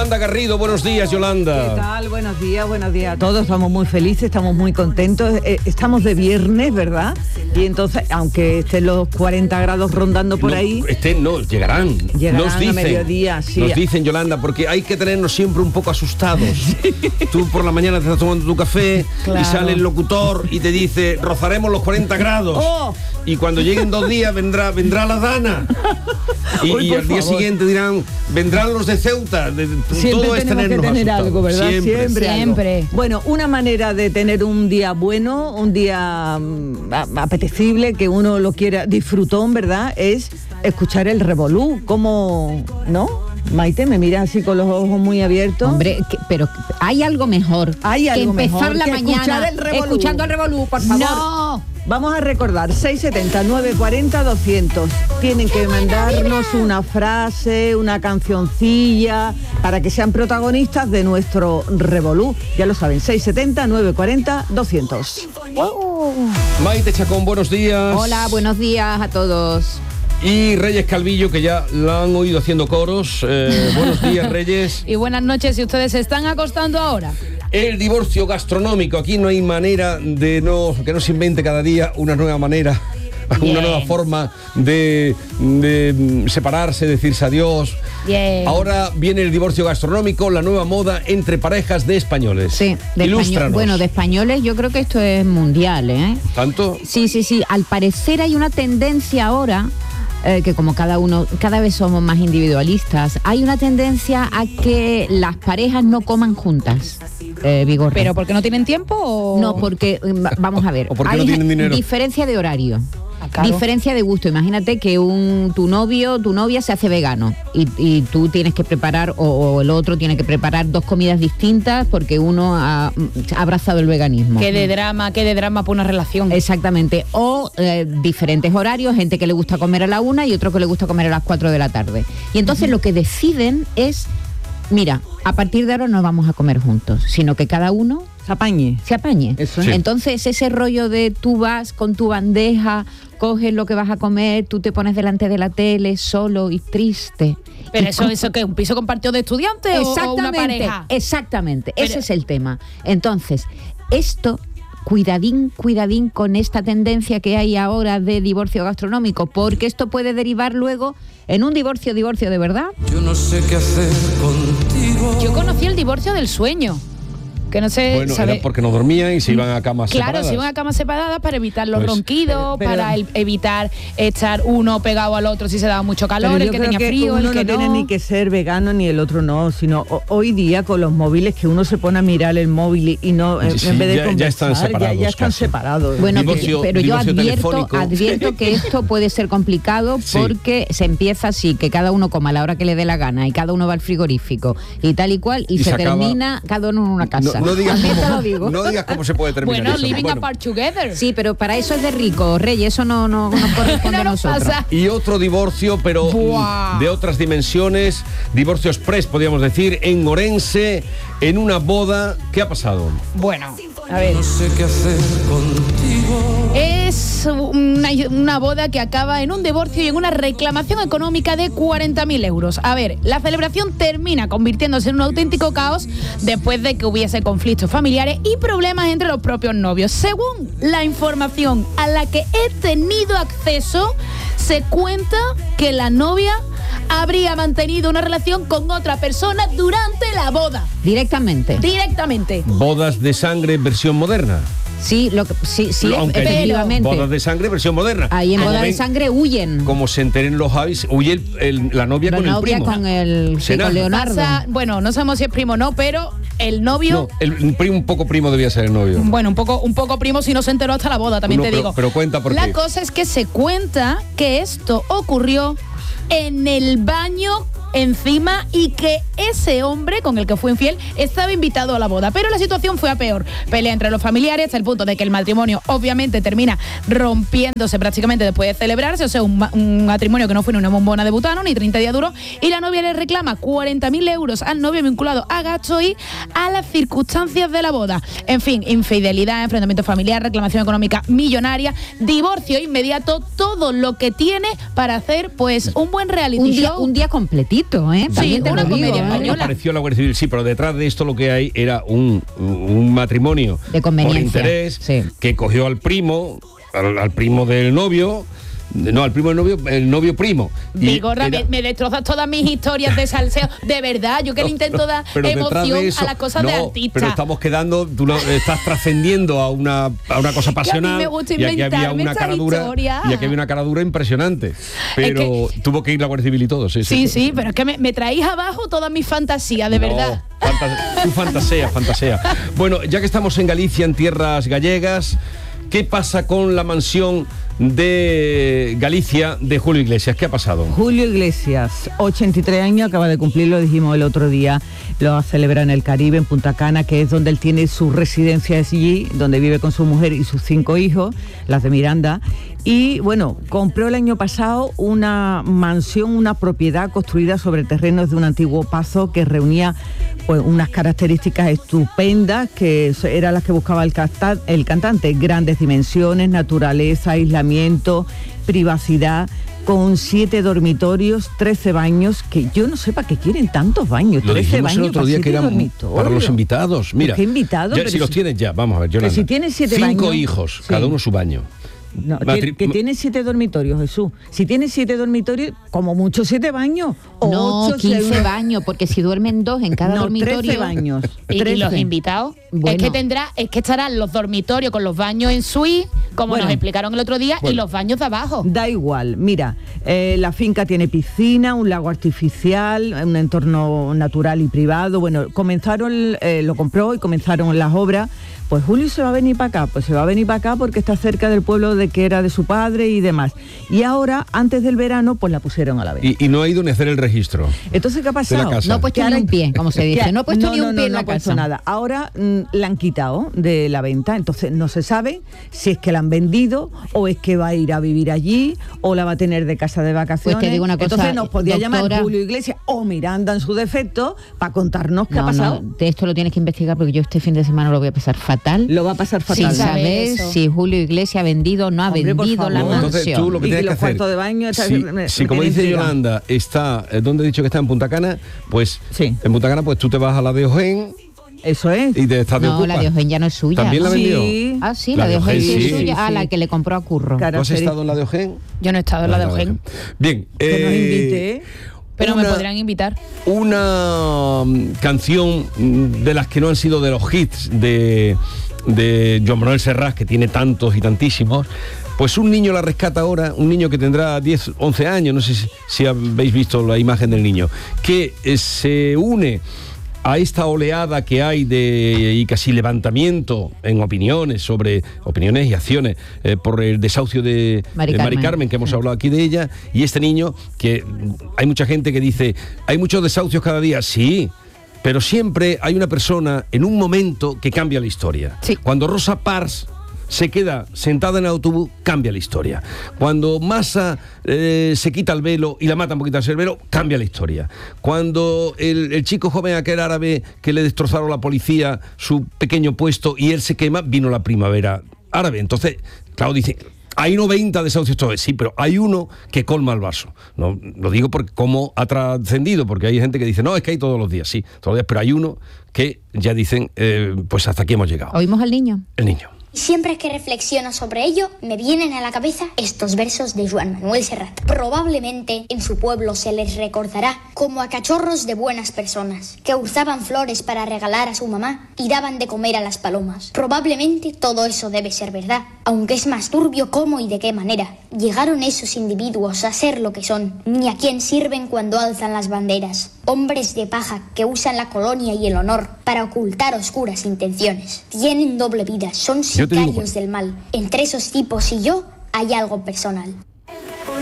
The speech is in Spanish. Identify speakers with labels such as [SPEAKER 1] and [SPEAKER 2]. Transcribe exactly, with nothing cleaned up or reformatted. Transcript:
[SPEAKER 1] Yolanda Garrido, buenos días, Yolanda.
[SPEAKER 2] ¿Qué tal? Buenos días, buenos días a todos. Estamos muy felices, estamos muy contentos. Eh, estamos de viernes, ¿verdad? Y entonces, aunque estén los cuarenta grados rondando por
[SPEAKER 1] no,
[SPEAKER 2] ahí...
[SPEAKER 1] Estén, no, llegarán.
[SPEAKER 2] Llegarán
[SPEAKER 1] nos dicen,
[SPEAKER 2] a mediodía, sí.
[SPEAKER 1] Nos dicen, Yolanda, porque hay que tenernos siempre un poco asustados. Sí. Tú por la mañana te estás tomando tu café, claro, y sale el locutor y te dice, rozaremos los cuarenta grados. Oh. Y cuando lleguen dos días vendrá, vendrá la Dana. Y, Uy, y al día favor. siguiente dirán, vendrán los de Ceuta. De,
[SPEAKER 2] siempre
[SPEAKER 1] todo es
[SPEAKER 2] tenemos que tener
[SPEAKER 1] asustados.
[SPEAKER 2] algo, ¿verdad?
[SPEAKER 1] Siempre.
[SPEAKER 2] Siempre.
[SPEAKER 3] Siempre.
[SPEAKER 2] Bueno, una manera de tener un día bueno, un día um, apetecible, que uno lo quiera, disfrutón, ¿verdad? Es escuchar el revolú, como, ¿no? Maite, me mira así con los ojos muy abiertos.
[SPEAKER 3] Hombre, que, pero hay algo mejor.
[SPEAKER 2] Hay algo
[SPEAKER 3] que empezar
[SPEAKER 2] mejor
[SPEAKER 3] la
[SPEAKER 2] que
[SPEAKER 3] mañana
[SPEAKER 2] el revolú.
[SPEAKER 3] escuchando el revolú, por favor.
[SPEAKER 2] No. Vamos a recordar, seis setenta, nueve cuarenta, doscientos. Tienen que mandarnos una frase, una cancioncilla, para que sean protagonistas de nuestro revolú. Ya lo saben, seis setenta, nueve cuarenta, doscientos.
[SPEAKER 3] Wow.
[SPEAKER 1] Maite Chacón, buenos días.
[SPEAKER 3] Hola, buenos días a todos.
[SPEAKER 1] Y Reyes Calvillo, que ya la han oído haciendo coros. Eh, buenos días, Reyes.
[SPEAKER 4] Y buenas noches, si ustedes se están acostando ahora.
[SPEAKER 1] El divorcio gastronómico. Aquí no hay manera de no que no se invente cada día una nueva manera, Bien. una nueva forma de, de separarse, decirse adiós.
[SPEAKER 3] Bien.
[SPEAKER 1] Ahora viene el divorcio gastronómico, la nueva moda entre parejas de españoles.
[SPEAKER 3] Sí, de
[SPEAKER 1] Ilústranos.
[SPEAKER 3] Español, bueno, de españoles yo creo que esto es mundial, ¿eh?
[SPEAKER 1] ¿Tanto?
[SPEAKER 3] Sí, sí, sí. Al parecer hay una tendencia ahora... Eh, que como cada uno, cada vez somos más individualistas, hay una tendencia a que las parejas no coman juntas. Eh, Vigorra.
[SPEAKER 4] ¿Pero porque no tienen tiempo o...?
[SPEAKER 3] No, porque, vamos a ver,
[SPEAKER 1] ¿O porque
[SPEAKER 3] hay
[SPEAKER 1] no tienen dinero?
[SPEAKER 3] Diferencia de horario.
[SPEAKER 4] Ah, claro.
[SPEAKER 3] Diferencia de gusto. Imagínate que un tu novio, tu novia se hace vegano y, y tú tienes que preparar, o, o el otro tiene que preparar dos comidas distintas porque uno ha, ha abrazado el veganismo.
[SPEAKER 4] Qué de drama, qué de drama por una relación.
[SPEAKER 3] Exactamente. O eh, diferentes horarios, gente que le gusta comer a la una y otro que le gusta comer a las cuatro de la tarde. Y entonces uh-huh. lo que deciden es, mira, a partir de ahora no vamos a comer juntos, sino que cada uno
[SPEAKER 2] se apañe.
[SPEAKER 3] Se apañe.
[SPEAKER 2] Eso.
[SPEAKER 1] Sí.
[SPEAKER 3] Entonces ese rollo de tú vas con tu bandeja, coges lo que vas a comer, tú te pones delante de la tele solo y triste.
[SPEAKER 4] Pero
[SPEAKER 3] y
[SPEAKER 4] eso,
[SPEAKER 3] con...
[SPEAKER 4] eso que un piso compartido de estudiantes o una pareja.
[SPEAKER 3] Exactamente,
[SPEAKER 4] Pero...
[SPEAKER 3] ese es el tema. Entonces, esto, cuidadín, cuidadín con esta tendencia que hay ahora de divorcio gastronómico, porque esto puede derivar luego en un divorcio, divorcio de verdad.
[SPEAKER 5] Yo no sé qué hacer contigo.
[SPEAKER 4] Yo conocí el divorcio del sueño. Que no sé,
[SPEAKER 1] bueno,
[SPEAKER 4] ¿sabe?
[SPEAKER 1] Era porque no dormían y se iban a camas
[SPEAKER 4] claro,
[SPEAKER 1] separadas.
[SPEAKER 4] se iban a camas separadas para evitar los
[SPEAKER 1] Pues,
[SPEAKER 4] ronquidos,
[SPEAKER 2] pero-
[SPEAKER 4] para el- evitar estar uno pegado al otro si se daba mucho calor,
[SPEAKER 2] Pero
[SPEAKER 4] el
[SPEAKER 2] yo
[SPEAKER 4] que
[SPEAKER 2] creo
[SPEAKER 4] tenía
[SPEAKER 2] que
[SPEAKER 4] frío,
[SPEAKER 2] uno
[SPEAKER 4] el que
[SPEAKER 2] no
[SPEAKER 4] no.
[SPEAKER 2] tiene ni que ser vegano ni el otro no, sino o- hoy día con los móviles que uno se pone a mirar el móvil y no en,
[SPEAKER 1] Sí,
[SPEAKER 2] en vez de
[SPEAKER 1] ya- ya
[SPEAKER 2] conversar,
[SPEAKER 1] están separados
[SPEAKER 2] ya, ya están
[SPEAKER 1] casi.
[SPEAKER 2] separados.
[SPEAKER 3] Bueno,
[SPEAKER 1] Divorcio-
[SPEAKER 3] que- pero yo
[SPEAKER 1] divorcio
[SPEAKER 3] advierto,
[SPEAKER 1] telefónico.
[SPEAKER 3] advierto que esto puede ser complicado
[SPEAKER 1] Sí.
[SPEAKER 3] porque se empieza así, que cada uno coma a la hora que le dé la gana y cada uno va al frigorífico y tal y cual y,
[SPEAKER 1] Y
[SPEAKER 3] se,
[SPEAKER 1] se acaba-
[SPEAKER 3] termina cada uno en una casa.
[SPEAKER 1] No, no digas
[SPEAKER 3] También te
[SPEAKER 1] cómo,
[SPEAKER 3] lo digo.
[SPEAKER 1] no digas cómo se puede terminar
[SPEAKER 4] Bueno,
[SPEAKER 1] eso.
[SPEAKER 4] living
[SPEAKER 1] Bueno.
[SPEAKER 4] apart together.
[SPEAKER 3] Sí, pero para eso es de rico, Rey, eso no, no, no corresponde
[SPEAKER 4] No
[SPEAKER 3] a
[SPEAKER 4] nos
[SPEAKER 3] nosotros.
[SPEAKER 4] pasa.
[SPEAKER 1] Y otro divorcio, pero
[SPEAKER 4] Buah.
[SPEAKER 1] de otras dimensiones, divorcio express, podríamos decir, en Orense, en una boda. ¿Qué ha pasado?
[SPEAKER 4] Bueno, a ver.
[SPEAKER 5] No sé qué hacer contigo.
[SPEAKER 4] Es una, una boda que acaba en un divorcio y en una reclamación económica de cuarenta mil euros. A ver, la celebración termina convirtiéndose en un auténtico caos después de que hubiese conflictos familiares y problemas entre los propios novios. Según la información a la que he tenido acceso, se cuenta que la novia habría mantenido una relación con otra persona durante la boda.
[SPEAKER 3] Directamente.
[SPEAKER 4] Directamente.
[SPEAKER 1] Bodas de sangre versión moderna.
[SPEAKER 3] Sí, lo que, sí, sí,
[SPEAKER 1] Aunque
[SPEAKER 3] efectivamente.
[SPEAKER 1] bodas de sangre versión moderna.
[SPEAKER 3] Ahí en
[SPEAKER 1] Como
[SPEAKER 3] boda de
[SPEAKER 1] ven-
[SPEAKER 3] sangre huyen.
[SPEAKER 1] Como se enteren los Javis, huye el- el- la novia
[SPEAKER 3] La
[SPEAKER 1] con
[SPEAKER 3] novia
[SPEAKER 1] el primo.
[SPEAKER 3] con el sí,
[SPEAKER 1] Senaj.
[SPEAKER 3] con Leonardo.
[SPEAKER 4] Pasa- bueno, no sabemos si es primo o no, pero el novio...
[SPEAKER 1] No, el, un primo un poco primo debía ser el novio.
[SPEAKER 4] Bueno, un poco, un poco primo si no se enteró hasta la boda, también
[SPEAKER 1] No,
[SPEAKER 4] te
[SPEAKER 1] pero-
[SPEAKER 4] digo.
[SPEAKER 1] pero cuenta por
[SPEAKER 4] La
[SPEAKER 1] qué.
[SPEAKER 4] cosa es que se cuenta que esto ocurrió en el baño encima y que ese hombre con el que fue infiel estaba invitado a la boda, pero la situación fue a peor. Pelea entre los familiares hasta el punto de que el matrimonio obviamente termina rompiéndose prácticamente después de celebrarse, o sea, un, ma- un matrimonio que no fue ni una bombona de butano ni treinta días duró, y la novia le reclama cuarenta mil euros al novio vinculado a gastos y a las circunstancias de la boda. En fin, infidelidad, enfrentamiento familiar, reclamación económica millonaria, divorcio inmediato, todo lo que tiene para hacer pues un buen reality
[SPEAKER 3] Un día,
[SPEAKER 4] show.
[SPEAKER 3] un día completito. delito, ¿eh?
[SPEAKER 4] Sí,
[SPEAKER 3] También te
[SPEAKER 4] una
[SPEAKER 3] lo digo,
[SPEAKER 4] comedia
[SPEAKER 3] ¿eh?
[SPEAKER 4] española.
[SPEAKER 1] Apareció la Guardia Civil, sí, pero detrás de esto lo que hay era un, un matrimonio
[SPEAKER 3] De conveniencia,
[SPEAKER 1] por interés
[SPEAKER 3] sí.
[SPEAKER 1] que cogió al primo, al, al primo del novio. No, al primo del novio, el novio primo. Y
[SPEAKER 4] Vigorra,
[SPEAKER 1] era-
[SPEAKER 4] me, me destrozas todas mis historias de salseo. De verdad, yo que le intento dar
[SPEAKER 1] pero detrás de
[SPEAKER 4] emoción
[SPEAKER 1] eso-
[SPEAKER 4] a las cosas
[SPEAKER 1] no,
[SPEAKER 4] de artista.
[SPEAKER 1] Pero estamos quedando, tú lo, estás trascendiendo a una, a una cosa
[SPEAKER 4] Que a mí
[SPEAKER 1] pasional.
[SPEAKER 4] me gusta
[SPEAKER 1] y aquí había
[SPEAKER 4] inventarme
[SPEAKER 1] una
[SPEAKER 4] estas
[SPEAKER 1] cara dura.
[SPEAKER 4] historias.
[SPEAKER 1] Y aquí había una cara dura impresionante. Pero tuvo que ir la Guardia Civil y todo, sí,
[SPEAKER 4] Sí, sí, pero es que me, me traéis abajo todas mis fantasías, de
[SPEAKER 1] No,
[SPEAKER 4] verdad.
[SPEAKER 1] fanta- tú fantasea, fantasea. Bueno, ya que estamos en Galicia, en tierras gallegas, ¿qué pasa con la mansión de Galicia de Julio Iglesias? ¿Qué ha pasado?
[SPEAKER 2] Julio Iglesias, ochenta y tres años, acaba de cumplir, lo dijimos el otro día, lo va a celebrar en el Caribe, en Punta Cana, que es donde él tiene su residencia allí, donde vive con su mujer y sus cinco hijos, las de Miranda. Y bueno, compró el año pasado una mansión, una propiedad construida sobre terrenos de un antiguo pazo que reunía pues unas características estupendas que eran las que buscaba el, canta- el cantante, grandes dimensiones, naturaleza, aislamiento, privacidad, con siete dormitorios, trece baños, que yo no sé para qué quieren tantos baños,
[SPEAKER 1] Lo
[SPEAKER 2] trece
[SPEAKER 1] dijimos
[SPEAKER 2] baños
[SPEAKER 1] el otro
[SPEAKER 2] para
[SPEAKER 1] día que
[SPEAKER 2] siete
[SPEAKER 1] eran
[SPEAKER 2] dormitorios.
[SPEAKER 1] para los invitados. Mira,
[SPEAKER 2] ¿Qué invitados?
[SPEAKER 1] ya,
[SPEAKER 2] Pero
[SPEAKER 1] si los
[SPEAKER 2] si-
[SPEAKER 1] tienes ya, vamos a ver, Yolanda.
[SPEAKER 2] si tienes siete
[SPEAKER 1] Cinco
[SPEAKER 2] baños,
[SPEAKER 1] hijos,
[SPEAKER 2] sí.
[SPEAKER 1] cada uno su baño.
[SPEAKER 2] No,
[SPEAKER 1] Matri-
[SPEAKER 2] que, que tiene siete dormitorios, Jesús. Si tiene siete dormitorios, como mucho siete baños. O
[SPEAKER 3] No,
[SPEAKER 2] ocho, si hay
[SPEAKER 3] quince
[SPEAKER 2] uno-
[SPEAKER 3] baños, porque si duermen dos en cada
[SPEAKER 2] No,
[SPEAKER 3] dormitorio...
[SPEAKER 2] trece baños.
[SPEAKER 4] Y, y los
[SPEAKER 2] trece.
[SPEAKER 4] invitados,
[SPEAKER 3] Bueno.
[SPEAKER 4] es que tendrá, es que estarán los dormitorios con los baños en suite, como
[SPEAKER 2] Bueno.
[SPEAKER 4] nos explicaron el otro día, y
[SPEAKER 1] Bueno.
[SPEAKER 4] los baños de abajo.
[SPEAKER 2] Da igual, mira, eh, la finca tiene piscina, un lago artificial, un entorno natural y privado. Bueno, comenzaron, eh, lo compró y comenzaron las obras. Pues Julio se va a venir para acá, pues se va a venir para acá porque está cerca del pueblo de que era de su padre y demás. Y ahora, antes del verano, pues la pusieron a la venta.
[SPEAKER 1] Y, y no ha ido ni a hacer el registro.
[SPEAKER 2] Entonces, ¿qué ha pasado?
[SPEAKER 1] De la casa.
[SPEAKER 3] No ha puesto
[SPEAKER 2] Que
[SPEAKER 3] ni
[SPEAKER 2] ahora-
[SPEAKER 3] un pie, como se dice.
[SPEAKER 2] que-
[SPEAKER 3] No ha puesto
[SPEAKER 2] no,
[SPEAKER 3] ni un
[SPEAKER 2] no,
[SPEAKER 3] pie
[SPEAKER 2] no,
[SPEAKER 3] en
[SPEAKER 2] no
[SPEAKER 3] la
[SPEAKER 2] ha puesto
[SPEAKER 3] casa.
[SPEAKER 2] nada. Ahora mm, la han quitado de la venta, entonces no se sabe si es que la han vendido o es que va a ir a vivir allí o la va a tener de casa de vacaciones.
[SPEAKER 3] Pues te digo una cosa,
[SPEAKER 2] entonces nos podía
[SPEAKER 3] doctora-
[SPEAKER 2] llamar Julio Iglesias o Miranda en su defecto para contarnos qué
[SPEAKER 3] No,
[SPEAKER 2] ha pasado.
[SPEAKER 3] no, de esto lo tienes que investigar porque yo este fin de semana lo voy a pasar fatal.
[SPEAKER 2] Lo va a pasar
[SPEAKER 3] Sin
[SPEAKER 2] fatal.
[SPEAKER 4] saber
[SPEAKER 3] saber
[SPEAKER 4] eso.
[SPEAKER 3] si Julio Iglesias ha vendido o no ha
[SPEAKER 2] Hombre, por
[SPEAKER 3] vendido la
[SPEAKER 2] favor.
[SPEAKER 1] No, entonces
[SPEAKER 3] mansión.
[SPEAKER 1] tú lo que
[SPEAKER 2] Y
[SPEAKER 1] tienes
[SPEAKER 2] los
[SPEAKER 1] que hacer,
[SPEAKER 2] cuartos de baño, está-
[SPEAKER 1] si,
[SPEAKER 2] me-
[SPEAKER 1] si
[SPEAKER 2] me
[SPEAKER 1] como
[SPEAKER 2] tiene
[SPEAKER 1] dice
[SPEAKER 2] intrigada.
[SPEAKER 1] Yolanda, está, eh, ¿dónde he dicho que está? En Punta Cana, pues
[SPEAKER 2] Sí.
[SPEAKER 1] en Punta Cana pues tú te vas a la de Ojén
[SPEAKER 2] Eso es.
[SPEAKER 1] y te estás de
[SPEAKER 3] No,
[SPEAKER 1] Ocupa.
[SPEAKER 3] la de Ojén ya no es suya.
[SPEAKER 1] ¿También la
[SPEAKER 3] ¿no?
[SPEAKER 1] vendió?
[SPEAKER 2] Sí.
[SPEAKER 3] Ah, sí,
[SPEAKER 1] La
[SPEAKER 3] la,
[SPEAKER 1] de
[SPEAKER 3] de Ojén
[SPEAKER 1] Ojén,
[SPEAKER 3] sí es
[SPEAKER 1] sí,
[SPEAKER 3] suya.
[SPEAKER 2] sí,
[SPEAKER 3] Ah,
[SPEAKER 2] sí.
[SPEAKER 3] la que le compró a Curro.
[SPEAKER 2] Cara-
[SPEAKER 1] ¿Tú has estado en la de Ojén?
[SPEAKER 4] Yo no he estado en la de Ojén,
[SPEAKER 1] Bien.
[SPEAKER 2] Que nos
[SPEAKER 1] eh,
[SPEAKER 2] invite.
[SPEAKER 4] pero me
[SPEAKER 1] una-
[SPEAKER 4] podrían invitar.
[SPEAKER 1] Una mm, canción mm, de las que no han sido de los hits de, de Joan Manuel Serrat, que tiene tantos y tantísimos, pues un niño la rescata ahora, un niño que tendrá diez, once años, no sé si, si habéis visto la imagen del niño, que eh, se une a esta oleada que hay de y casi levantamiento en opiniones sobre opiniones y acciones eh, por el desahucio de
[SPEAKER 3] Mari
[SPEAKER 1] de Mari
[SPEAKER 3] Carmen.
[SPEAKER 1] Carmen, que hemos hablado aquí de ella, y este niño que mm, hay mucha gente que dice, hay muchos desahucios cada día, sí, pero siempre hay una persona en un momento que cambia la historia.
[SPEAKER 4] Sí.
[SPEAKER 1] Cuando Rosa Parks se queda sentada en el autobús, cambia la historia. Cuando Massa eh, se quita el velo y la matan por quitarse el velo, cambia la historia. Cuando el, el chico joven aquel árabe que le destrozaron la policía su pequeño puesto y él se quema, vino la primavera árabe. Entonces, claro, dice, hay noventa desahucios todos, sí, pero hay uno que colma el vaso. No, lo digo porque cómo ha trascendido, porque hay gente que dice, no, es que hay todos los días, sí, todos los días, pero hay uno que ya dicen, eh, pues hasta aquí hemos llegado.
[SPEAKER 3] ¿Oímos al niño?
[SPEAKER 1] El niño.
[SPEAKER 6] Siempre que reflexiono sobre ello, me vienen a la cabeza estos versos de Joan Manuel Serrat. Probablemente en su pueblo se les recordará como a cachorros de buenas personas, que usaban flores para regalar a su mamá y daban de comer a las palomas. Probablemente todo eso debe ser verdad, aunque es más turbio cómo y de qué manera llegaron esos individuos a ser lo que son, ni a quién sirven cuando alzan las banderas. Hombres de paja que usan la colonia y el honor para ocultar oscuras intenciones. Tienen doble vida, son
[SPEAKER 1] Yo te digo,
[SPEAKER 6] sicarios del mal. Entre esos tipos y yo hay algo personal.